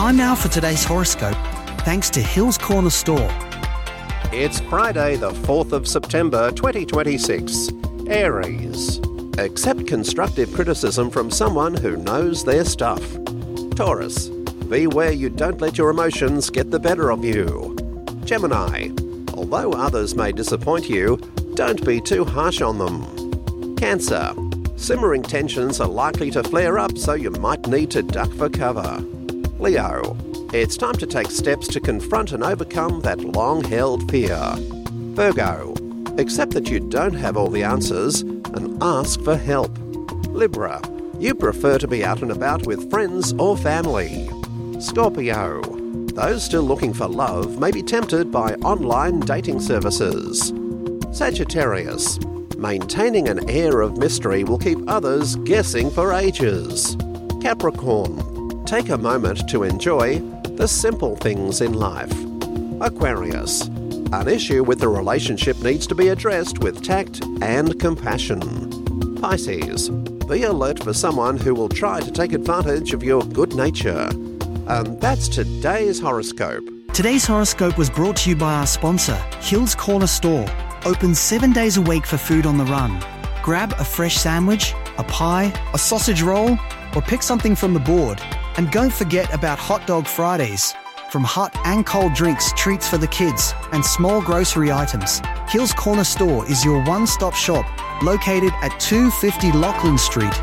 Time now for today's horoscope, thanks to Hills Corner Store. It's Friday the 4th of September 2026. Aries. Accept constructive criticism from someone who knows their stuff. Taurus. Beware you don't let your emotions get the better of you. Gemini. Although others may disappoint you, don't be too harsh on them. Cancer. Simmering tensions are likely to flare up, so you might need to duck for cover. Leo. It's time to take steps to confront and overcome that long-held fear. Virgo. Accept that you don't have all the answers and ask for help. Libra. You prefer to be out and about with friends or family. Scorpio. Those still looking for love may be tempted by online dating services. Sagittarius. Maintaining an air of mystery will keep others guessing for ages. Capricorn. Take a moment to enjoy the simple things in life. Aquarius. An issue with the relationship needs to be addressed with tact and compassion. Pisces. Be alert for someone who will try to take advantage of your good nature. And that's today's horoscope. Today's horoscope was brought to you by our sponsor, Hills Corner Store. Open 7 days a week for food on the run. Grab a fresh sandwich, a pie, a sausage roll, or pick something from the board. And don't forget about Hot Dog Fridays. From hot and cold drinks, treats for the kids, and small grocery items, Hills Corner Store is your one-stop shop, located at 250 Lachlan Street.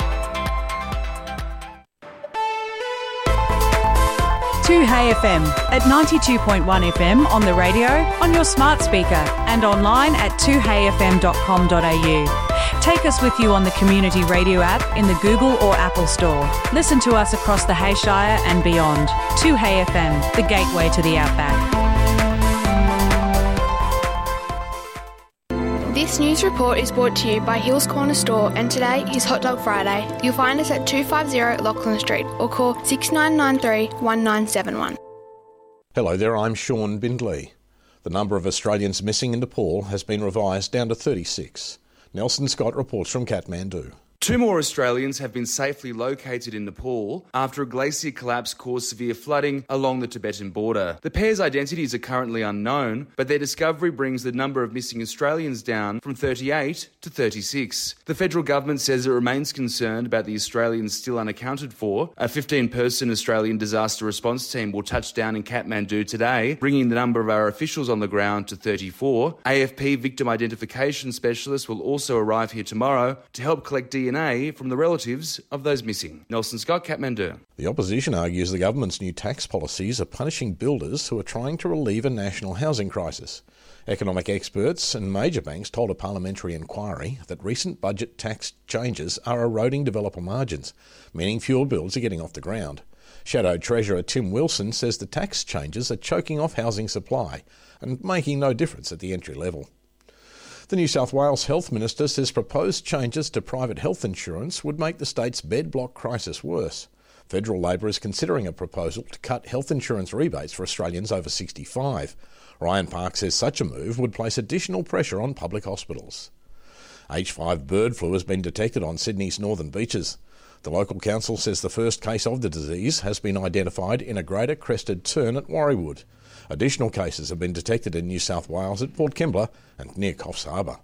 2Hey FM at 92.1 FM on the radio, on your smart speaker and online at 2heyfm.com.au. Take us with you on the Community Radio app in the Google or Apple Store. Listen to us across the Hayshire and beyond. 2Hey FM, the gateway to the outback. This news report is brought to you by Hills Corner Store, and today is Hot Dog Friday. You'll find us at 250 Lachlan Street or call 6993 1971. Hello there, I'm Sean Bindley. The number of Australians missing in Nepal has been revised down to 36. Nelson Scott reports from Kathmandu. 2 more Australians have been safely located in Nepal after a glacier collapse caused severe flooding along the Tibetan border. The pair's identities are currently unknown, but their discovery brings the number of missing Australians down from 38 to 36. The federal government says it remains concerned about the Australians still unaccounted for. A 15-person Australian disaster response team will touch down in Kathmandu today, bringing the number of our officials on the ground to 34. AFP victim identification specialists will also arrive here tomorrow to help collect DNA from the relatives of those missing. Nelson Scott, Kathmandu. The opposition argues the government's new tax policies are punishing builders who are trying to relieve a national housing crisis. Economic experts and major banks told a parliamentary inquiry that recent budget tax changes are eroding developer margins, meaning fewer builds are getting off the ground. Shadow Treasurer Tim Wilson says the tax changes are choking off housing supply and making no difference at the entry level. The New South Wales Health Minister says proposed changes to private health insurance would make the state's bed block crisis worse. Federal Labor is considering a proposal to cut health insurance rebates for Australians over 65. Ryan Park says such a move would place additional pressure on public hospitals. H5 bird flu has been detected on Sydney's northern beaches. The local council says the first case of the disease has been identified in a greater crested tern at Warriewood. Additional cases have been detected in New South Wales at Port Kembla and near Coffs Harbour.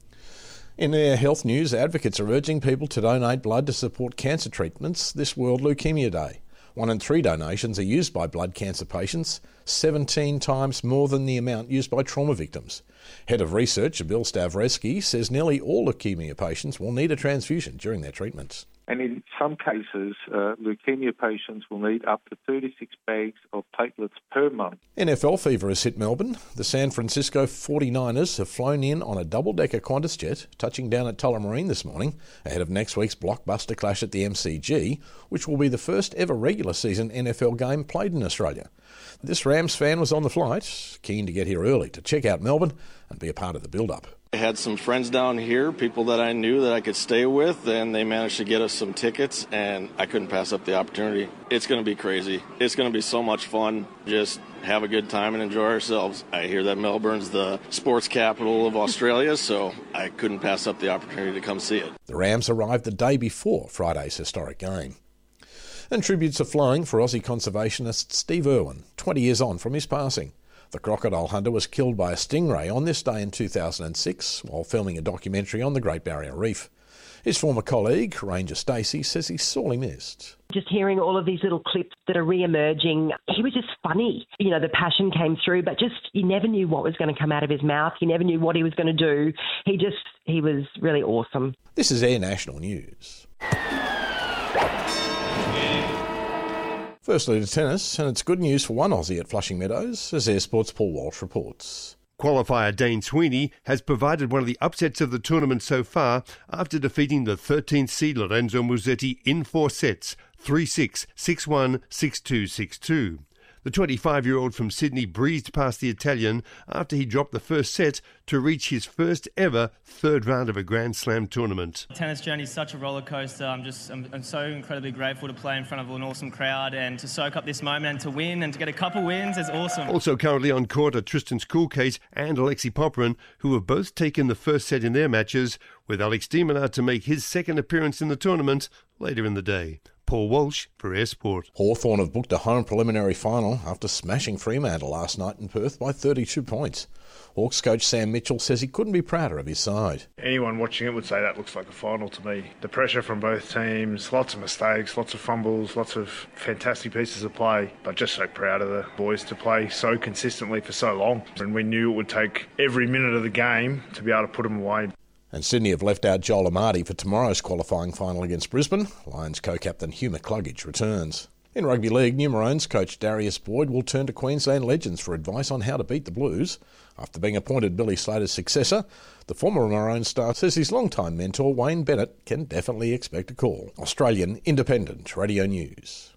In their health news, advocates are urging people to donate blood to support cancer treatments this World Leukaemia Day. 1 in 3 donations are used by blood cancer patients, 17 times more than the amount used by trauma victims. Head of Research, Bill Stavreski, says nearly all leukaemia patients will need a transfusion during their treatments. And in some cases, leukemia patients will need up to 36 bags of platelets per month. NFL fever has hit Melbourne. The San Francisco 49ers have flown in on a double-decker Qantas jet, touching down at Tullamarine this morning, ahead of next week's blockbuster clash at the MCG, which will be the first ever regular season NFL game played in Australia. This Rams fan was on the flight, keen to get here early to check out Melbourne and be a part of the build-up. I had some friends down here, people that I knew that I could stay with, and they managed to get us some tickets, and I couldn't pass up the opportunity. It's going to be crazy. It's going to be so much fun. Just have a good time and enjoy ourselves. I hear that Melbourne's the sports capital of Australia, so I couldn't pass up the opportunity to come see it. The Rams arrived the day before Friday's historic game. And tributes are flowing for Aussie conservationist Steve Irwin, 20 years on from his passing. The crocodile hunter was killed by a stingray on this day in 2006 while filming a documentary on the Great Barrier Reef. His former colleague, Ranger Stacey, says he's sorely missed. Just hearing all of these little clips that are re-emerging, he was just funny. You know, the passion came through, but just you never knew what was going to come out of his mouth. You never knew what he was going to do. He was really awesome. This is Air National News. Firstly to tennis, and it's good news for one Aussie at Flushing Meadows, as Air Sports' Paul Walsh reports. Qualifier Dane Sweeney has provided one of the upsets of the tournament so far after defeating the 13th seed Lorenzo Musetti in 4 sets, 3-6, 6-1, 6-2, 6-2. The 25-year-old from Sydney breezed past the Italian after he dropped the first set to reach his first ever third round of a Grand Slam tournament. The tennis journey is such a roller coaster. I'm so incredibly grateful to play in front of an awesome crowd and to soak up this moment and to win and to get a couple wins is awesome. Also currently on court are Tristan Skulcase and Alexei Popyrin, who have both taken the first set in their matches, with Alex de Minaur to make his second appearance in the tournament later in the day. Paul Walsh for Air Sport. Hawthorn have booked a home preliminary final after smashing Fremantle last night in Perth by 32 points. Hawks coach Sam Mitchell says he couldn't be prouder of his side. Anyone watching it would say that looks like a final to me. The pressure from both teams, lots of mistakes, lots of fumbles, lots of fantastic pieces of play, but just so proud of the boys to play so consistently for so long. And we knew it would take every minute of the game to be able to put them away. And Sydney have left out Joel Amati for tomorrow's qualifying final against Brisbane. Lions co-captain Hugh McCluggage returns. In rugby league, New Maroons coach Darius Boyd will turn to Queensland legends for advice on how to beat the Blues. After being appointed Billy Slater's successor, the former Maroons star says his longtime mentor Wayne Bennett can definitely expect a call. Australian Independent Radio News.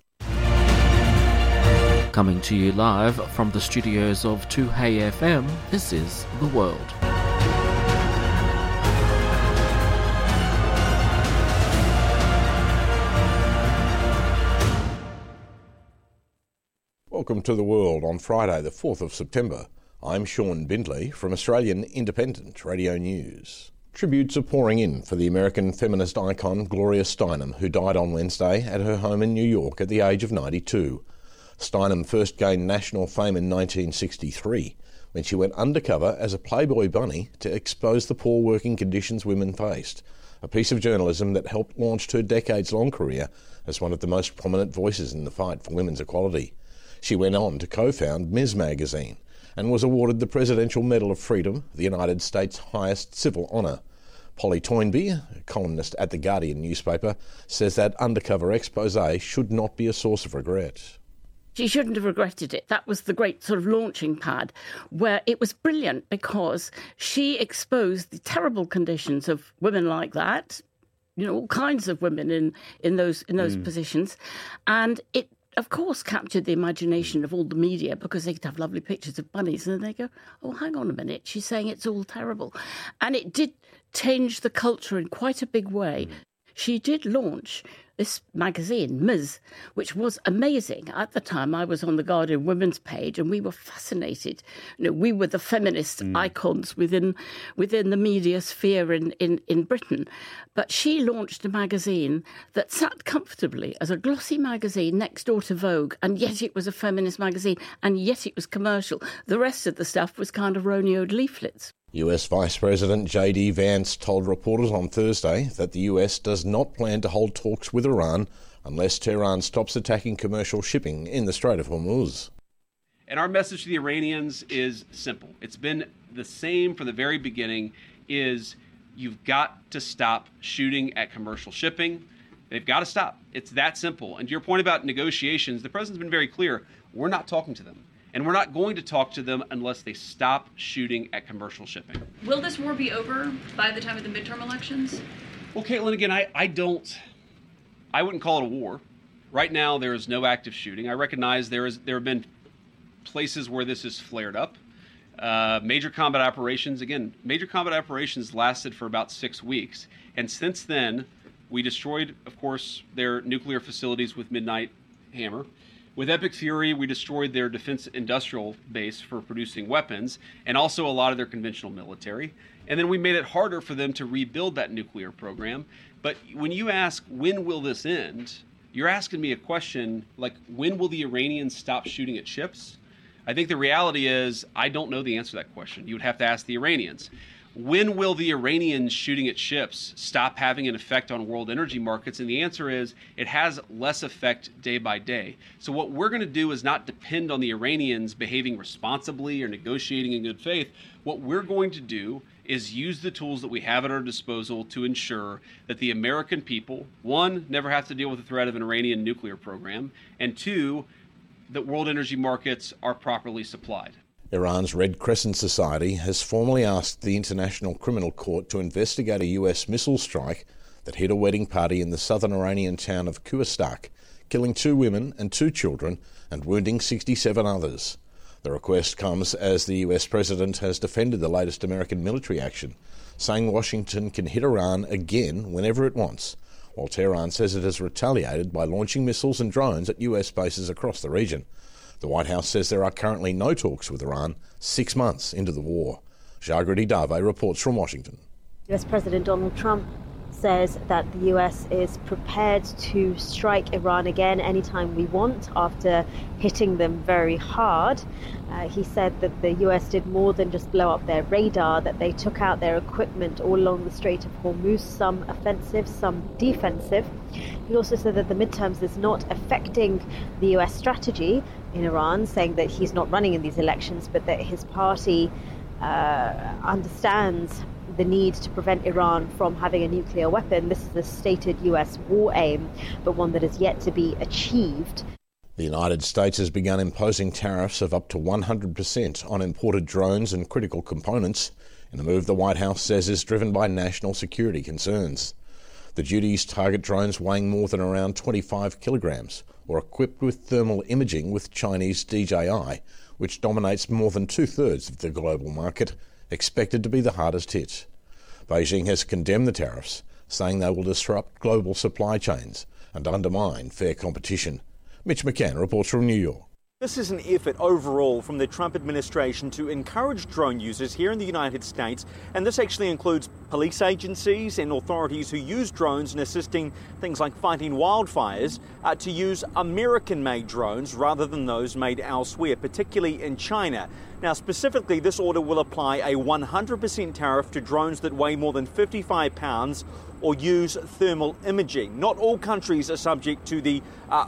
Coming to you live from the studios of 2HeyFM, this is The World. Welcome to The World on Friday the 4th of September. I'm Sean Bindley from Australian Independent Radio News. Tributes are pouring in for the American feminist icon Gloria Steinem, who died on Wednesday at her home in New York at the age of 92. Steinem first gained national fame in 1963 when she went undercover as a Playboy bunny to expose the poor working conditions women faced, a piece of journalism that helped launch her decades-long career as one of the most prominent voices in the fight for women's equality. She went on to co-found Ms. Magazine and was awarded the Presidential Medal of Freedom, the United States' highest civil honour. Polly Toynbee, a columnist at The Guardian newspaper, says that undercover expose should not be a source of regret. She shouldn't have regretted it. That was the great sort of launching pad where it was brilliant because she exposed the terrible conditions of women like that, you know, all kinds of women in those positions, and it of course captured the imagination of all the media because they'd have lovely pictures of bunnies and then they go, oh, hang on a minute, she's saying it's all terrible. And it did change the culture in quite a big way. She did launch this magazine, Ms., which was amazing. At the time, I was on the Guardian Women's page and we were fascinated. You know, we were the feminist icons within the media sphere in Britain. But she launched a magazine that sat comfortably as a glossy magazine next door to Vogue, and yet it was a feminist magazine, and yet it was commercial. The rest of the stuff was kind of roneoed leaflets. US Vice President J.D. Vance told reporters on Thursday that the US does not plan to hold talks with Iran unless Tehran stops attacking commercial shipping in the Strait of Hormuz. And our message to the Iranians is simple. It's been the same from the very beginning, is you've got to stop shooting at commercial shipping. They've got to stop. It's that simple. And to your point about negotiations, the president's been very clear. We're not talking to them. And we're not going to talk to them unless they stop shooting at commercial shipping. Will this war be over by the time of the midterm elections? Well, Caitlin, again, I wouldn't call it a war. Right now, there is no active shooting. I recognize there have been places where this has flared up. Major combat operations lasted for about 6 weeks. And since then, we destroyed, of course, their nuclear facilities with Midnight Hammer. With Epic Fury, we destroyed their defense industrial base for producing weapons and also a lot of their conventional military. And then we made it harder for them to rebuild that nuclear program. But when you ask, when will this end? You're asking me a question like, when will the Iranians stop shooting at ships? I think the reality is I don't know the answer to that question. You would have to ask the Iranians. When will the Iranians shooting at ships stop having an effect on world energy markets? And the answer is it has less effect day by day. So what we're going to do is not depend on the Iranians behaving responsibly or negotiating in good faith. What we're going to do is use the tools that we have at our disposal to ensure that the American people, one, never have to deal with the threat of an Iranian nuclear program, and two, that world energy markets are properly supplied. Iran's Red Crescent Society has formally asked the International Criminal Court to investigate a US missile strike that hit a wedding party in the southern Iranian town of Khuzestak, killing 2 women and 2 children and wounding 67 others. The request comes as the US president has defended the latest American military action, saying Washington can hit Iran again whenever it wants, while Tehran says it has retaliated by launching missiles and drones at US bases across the region. The White House says there are currently no talks with Iran 6 months into the war. Jagriti Dave reports from Washington. US President Donald Trump says that the US is prepared to strike Iran again anytime we want after hitting them very hard. He said that the US did more than just blow up their radar, that they took out their equipment all along the Strait of Hormuz, some offensive, some defensive. He also said that the midterms is not affecting the US strategy in Iran, saying that he's not running in these elections, but that his party understands the need to prevent Iran from having a nuclear weapon. This is a stated US war aim, but one that has yet to be achieved. The United States has begun imposing tariffs of up to 100% on imported drones and critical components, in a move the White House says is driven by national security concerns. The duties target drones weighing more than around 25 kilograms or equipped with thermal imaging with Chinese DJI, which dominates more than 2/3 of the global market, expected to be the hardest hit. Beijing has condemned the tariffs, saying they will disrupt global supply chains and undermine fair competition. Mitch McCann reports from New York. This is an effort overall from the Trump administration to encourage drone users here in the United States, and this actually includes police agencies and authorities who use drones in assisting things like fighting wildfires, to use American-made drones rather than those made elsewhere, particularly in China. Now, specifically, this order will apply a 100% tariff to drones that weigh more than 55 pounds or use thermal imaging. Not all countries are subject to the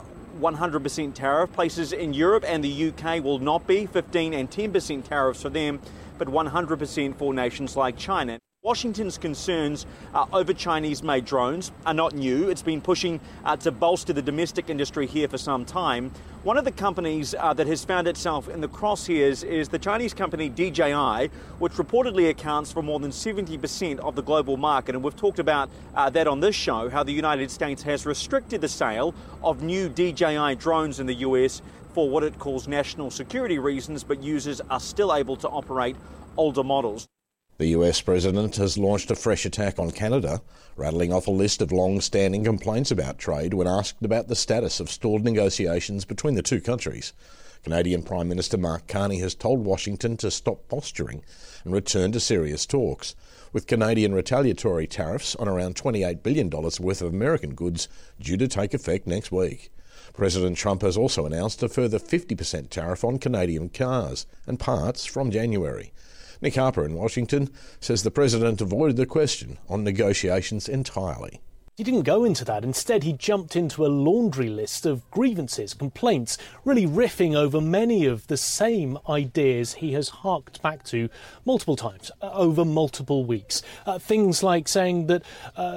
100% tariff. Places in Europe and the UK will not be, 15 and 10% tariffs for them, but 100% for nations like China. Washington's concerns over Chinese-made drones are not new. It's been pushing to bolster the domestic industry here for some time. One of the companies that has found itself in the crosshairs is the Chinese company DJI, which reportedly accounts for more than 70% of the global market. And we've talked about that on this show, how the United States has restricted the sale of new DJI drones in the US for what it calls national security reasons, but users are still able to operate older models. The US president has launched a fresh attack on Canada, rattling off a list of long-standing complaints about trade when asked about the status of stalled negotiations between the two countries. Canadian Prime Minister Mark Carney has told Washington to stop posturing and return to serious talks, with Canadian retaliatory tariffs on around $28 billion worth of American goods due to take effect next week. President Trump has also announced a further 50% tariff on Canadian cars and parts from January. Nick Harper in Washington says the president avoided the question on negotiations entirely. He didn't go into that. Instead, he jumped into a laundry list of grievances, complaints, really riffing over many of the same ideas he has harked back to multiple times over multiple weeks. Things like saying that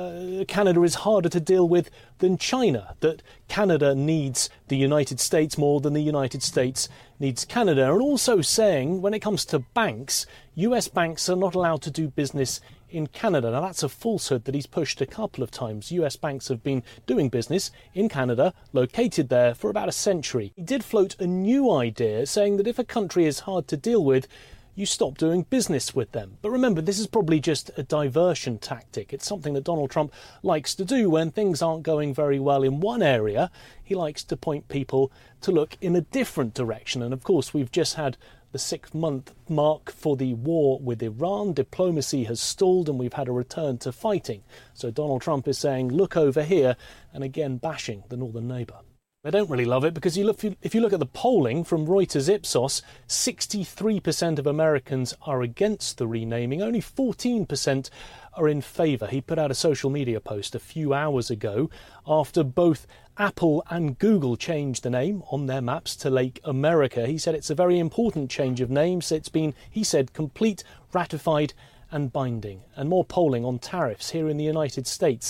Canada is harder to deal with than China, that Canada needs the United States more than the United States needs Canada, and also saying when it comes to banks, US banks are not allowed to do business in Canada. Now, that's a falsehood that he's pushed a couple of times. US banks have been doing business in Canada, located there for about a century. He did float a new idea saying that if a country is hard to deal with, you stop doing business with them. But remember, this is probably just a diversion tactic. It's something that Donald Trump likes to do when things aren't going very well in one area. He likes to point people to look in a different direction. And of course, we've just had the 6-month mark for the war with Iran. Diplomacy has stalled and we've had a return to fighting. So Donald Trump is saying, look over here, and again bashing the northern neighbour. They don't really love it because if you look at the polling from Reuters Ipsos, 63% of Americans are against the renaming. Only 14% are in favour. He put out a social media post a few hours ago after both Apple and Google changed the name on their maps to Lake America. He said it's a very important change of names. It's been, he said, complete, ratified and binding. And more polling on tariffs here in the United States.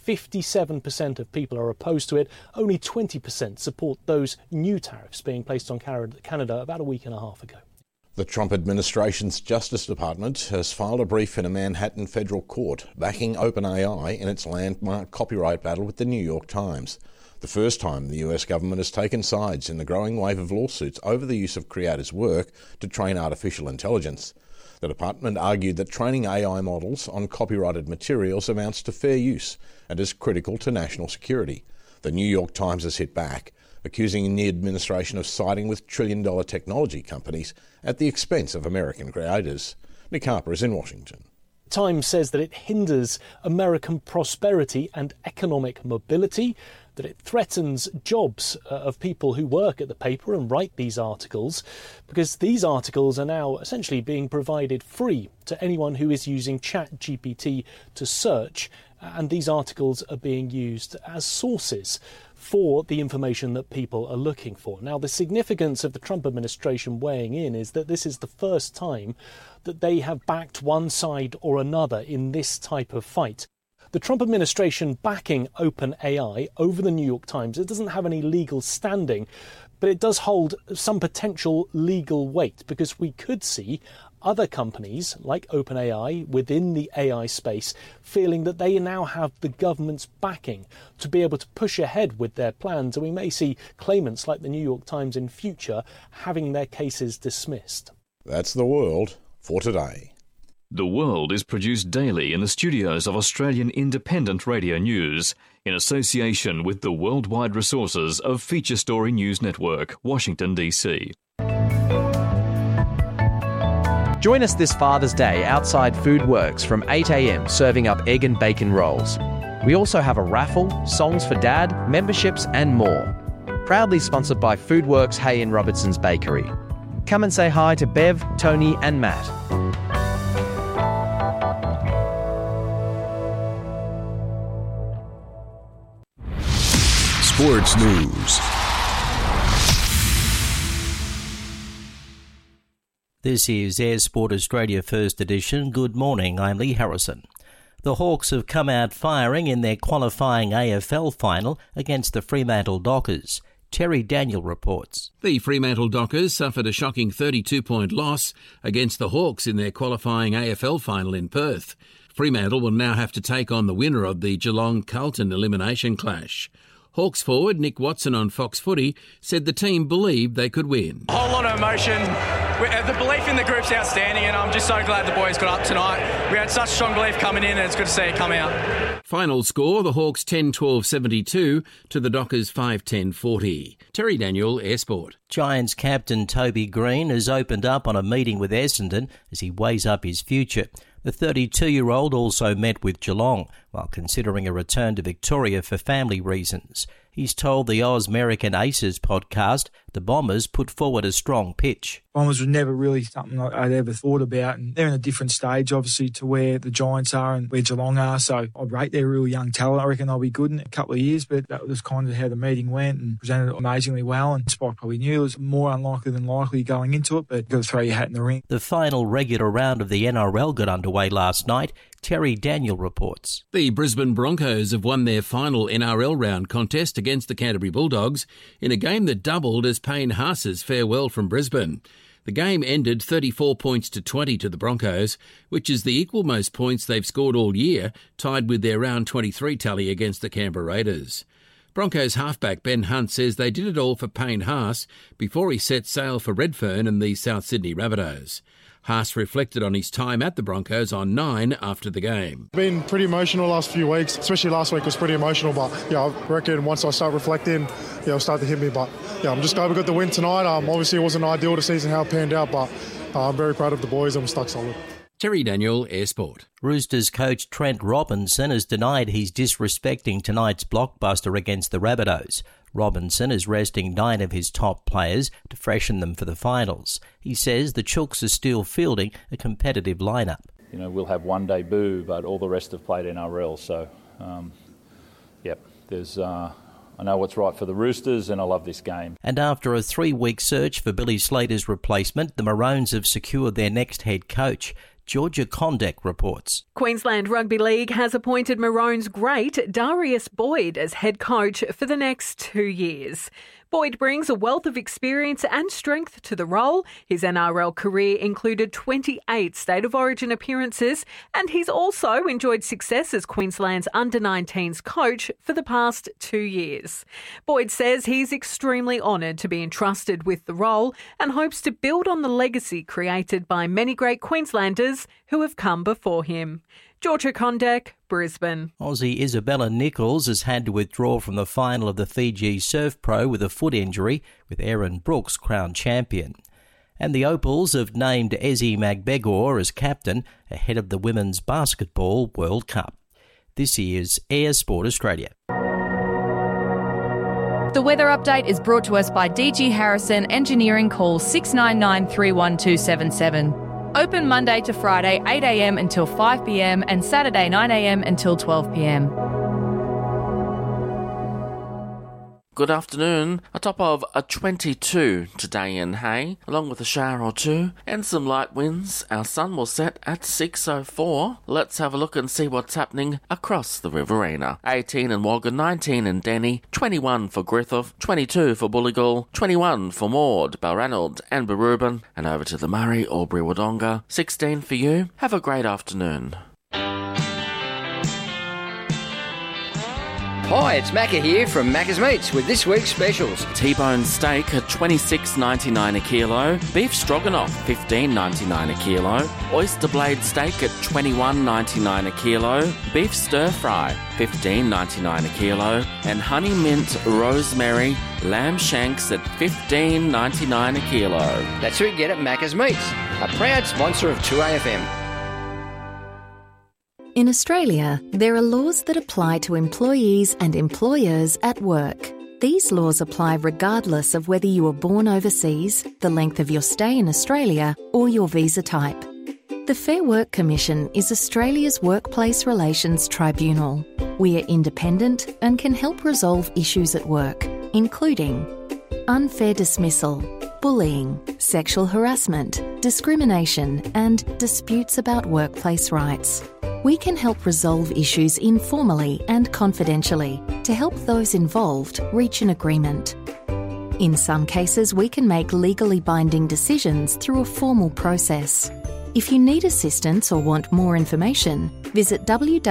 57% of people are opposed to it. Only 20% support those new tariffs being placed on Canada about a week and a half ago. The Trump administration's Justice Department has filed a brief in a Manhattan federal court backing OpenAI in its landmark copyright battle with the New York Times. The first time the US government has taken sides in the growing wave of lawsuits over the use of creators' work to train artificial intelligence. The department argued that training AI models on copyrighted materials amounts to fair use and is critical to national security. The New York Times has hit back, accusing the administration of siding with trillion-dollar technology companies at the expense of American creators. Nick Harper is in Washington. Times says that it hinders American prosperity and economic mobility, that it threatens jobs of people who work at the paper and write these articles, because these articles are now essentially being provided free to anyone who is using ChatGPT to search, and these articles are being used as sources for the information that people are looking for. Now, the significance of the Trump administration weighing in is that this is the first time that they have backed one side or another in this type of fight. The Trump administration backing OpenAI over the New York Times, it doesn't have any legal standing, but it does hold some potential legal weight, because we could see other companies like OpenAI within the AI space feeling that they now have the government's backing to be able to push ahead with their plans, and we may see claimants like the New York Times in future having their cases dismissed. That's the world for today. The World is produced daily in the studios of Australian Independent Radio News in association with the worldwide resources of Feature Story News Network, Washington, D.C. Join us this Father's Day outside Food Works from 8 a.m, serving up egg and bacon rolls. We also have a raffle, songs for dad, memberships and more. Proudly sponsored by Food Works Hay and Robertson's Bakery. Come and say hi to Bev, Tony and Matt. Sports News. This is Air Sport Australia First Edition. Good morning, I'm Lee Harrison. The Hawks have come out firing in their qualifying AFL final against the Fremantle Dockers. Terry Daniel reports. The Fremantle Dockers suffered a shocking 32-point loss against the Hawks in their qualifying AFL final in Perth. Fremantle will now have to take on the winner of the Geelong-Carlton elimination clash. Hawks forward Nick Watson on Fox Footy said the team believed they could win. A whole lot of emotion. The belief in the group's outstanding, and I'm just so glad the boys got up tonight. We had such strong belief coming in, and it's good to see it come out. Final score, the Hawks 10-12-72 to the Dockers 5-10-40. Terry Daniel, Air Sport. Giants captain Toby Green has opened up on a meeting with Essendon as he weighs up his future. The 32-year-old also met with Geelong while considering a return to Victoria for family reasons. He's told the Oz-American Aces podcast the Bombers put forward a strong pitch. Bombers were never really something I'd ever thought about, and they're in a different stage, obviously, to where the Giants are and where Geelong are, so I'd rate their real young talent. I reckon they'll be good in a couple of years, but that was kind of how the meeting went and presented amazingly well, and Spike probably knew it was more unlikely than likely going into it, but you've got to throw your hat in the ring. The final regular round of the NRL got underway last night. Terry Daniel reports. The Brisbane Broncos have won their final NRL round contest against the Canterbury Bulldogs in a game that doubled as Payne Haas's farewell from Brisbane. The game ended 34 points to 20 to the Broncos, which is the equal most points they've scored all year, tied with their round 23 tally against the Canberra Raiders. Broncos halfback Ben Hunt says they did it all for Payne Haas before he set sail for Redfern and the South Sydney Rabbitohs. Haas reflected on his time at the Broncos on 9 after the game. Been pretty emotional last few weeks, especially last week was pretty emotional, but I reckon once I start reflecting, it'll start to hit me, but I'm just glad we got the win tonight. Obviously, it wasn't ideal to season how it panned out, but I'm very proud of the boys and we're stuck solid. Terry Daniel, Air Sport. Roosters coach Trent Robinson has denied he's disrespecting tonight's blockbuster against the Rabbitohs. Robinson is resting 9 of his top players to freshen them for the finals. He says the Chooks are still fielding a competitive lineup. We'll have one debut, but all the rest have played NRL. So, there's... I know what's right for the Roosters and I love this game. And after a 3-week search for Billy Slater's replacement, the Maroons have secured their next head coach. Georgia Condek reports. Queensland Rugby League has appointed Maroons great Darius Boyd as head coach for the next 2 years. Boyd brings a wealth of experience and strength to the role. His NRL career included 28 State of Origin appearances, and he's also enjoyed success as Queensland's under-19s coach for the past 2 years. Boyd says he's extremely honoured to be entrusted with the role and hopes to build on the legacy created by many great Queenslanders who have come before him. Georgia Condek, Brisbane. Aussie Isabella Nichols has had to withdraw from the final of the Fiji Surf Pro with a foot injury, with Aaron Brooks crowned champion. And the Opals have named Ezzy Magbegor as captain ahead of the Women's Basketball World Cup. This is Air Sport Australia. The weather update is brought to us by DG Harrison Engineering. Call 699 31277. Open Monday to Friday 8am until 5pm and Saturday 9am until 12pm. Good afternoon. A top of a 22 today in Hay, along with a shower or two and some light winds. Our sun will set at 6:04. Let's have a look and see what's happening across the Riverina. 18 in Wagga, 19 in Denny, 21 for Griffith, 22 for Bulligal, 21 for Maud, Balranald and Barubin, and over to the Murray, Albury, Wodonga. 16 for you. Have a great afternoon. Hi, it's Macca here from Macca's Meats with this week's specials. T-bone steak at $26.99 a kilo, beef stroganoff $15.99 a kilo, oyster blade steak at $21.99 a kilo, beef stir fry $15.99 a kilo, and honey mint rosemary lamb shanks at $15.99 a kilo. That's what you get at Macca's Meats, a proud sponsor of 2AFM. In Australia, there are laws that apply to employees and employers at work. These laws apply regardless of whether you were born overseas, the length of your stay in Australia, or your visa type. The Fair Work Commission is Australia's workplace relations tribunal. We are independent and can help resolve issues at work, including unfair dismissal, bullying, sexual harassment, discrimination, and disputes about workplace rights. We can help resolve issues informally and confidentially to help those involved reach an agreement. In some cases, we can make legally binding decisions through a formal process. If you need assistance or want more information, visit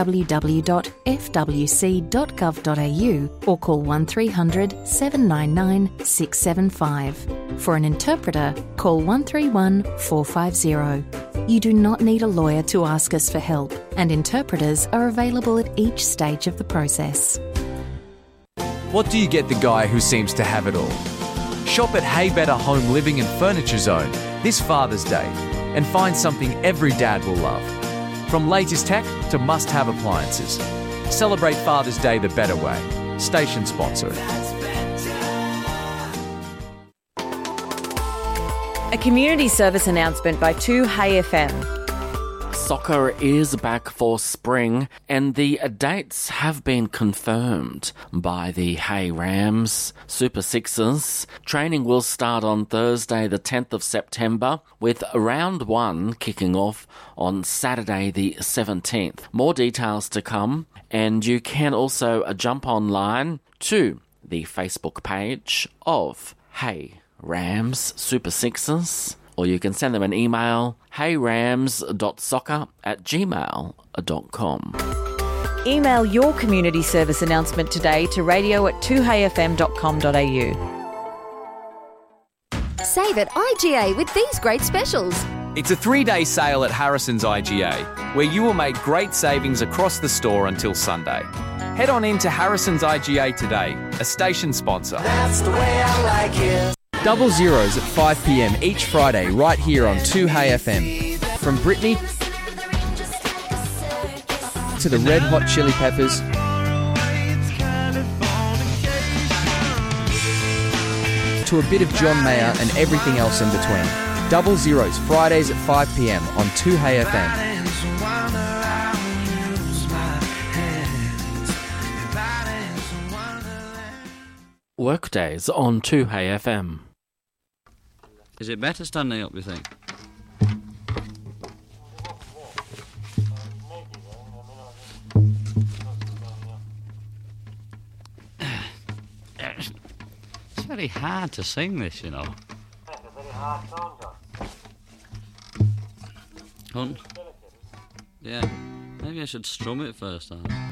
www.fwc.gov.au or call 1300 799 675. For an interpreter, call 131 450. You do not need a lawyer to ask us for help, and interpreters are available at each stage of the process. What do you get the guy who seems to have it all? Shop at Hey Better Home Living and Furniture Zone this Father's Day and find something every dad will love. From latest tech to must-have appliances. Celebrate Father's Day the better way. Station sponsor. A community service announcement by 2Hey FM. Soccer is back for spring, and the dates have been confirmed by the Hay Rams Super Sixers. Training will start on Thursday the 10th of September, with round 1 kicking off on Saturday the 17th. More details to come, and you can also jump online to the Facebook page of Hay Rams Super Sixers, or you can send them an email, heyrams.soccer@gmail.com. Email your community service announcement today to radio@2heyfm.com.au. Save at IGA with these great specials. It's a 3-day sale at Harrison's IGA, where you will make great savings across the store until Sunday. Head on in to Harrison's IGA today, a station sponsor. That's the way I like it. Double Zeros at 5 p.m. each Friday right here on 2Hey FM. From Britney to the Red Hot Chili Peppers to a bit of John Mayer and everything else in between. Double Zeros, Fridays at 5 p.m. on 2Hey FM. Workdays on 2Hey FM. Is it better standing up, you think? It's very hard to sing this, you know. Hunt? Yeah. Maybe I should strum it first, huh?